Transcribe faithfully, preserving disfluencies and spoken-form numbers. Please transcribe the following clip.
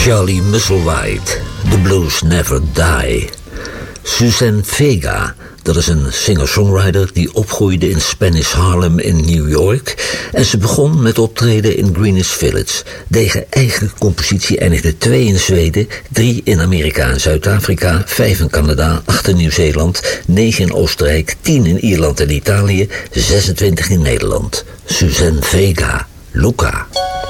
Charlie Musselwhite, The Blues Never Die. Suzanne Vega, dat is een singer-songwriter die opgroeide in Spanish Harlem in New York. En ze begon met optreden in Greenwich Village. Deze eigen compositie eindigde twee in Zweden, drie in Amerika en Zuid-Afrika, vijf in Canada, acht in Nieuw-Zeeland, negen in Oostenrijk, tien in Ierland en Italië, zesentwintig in Nederland. Suzanne Vega, Luca.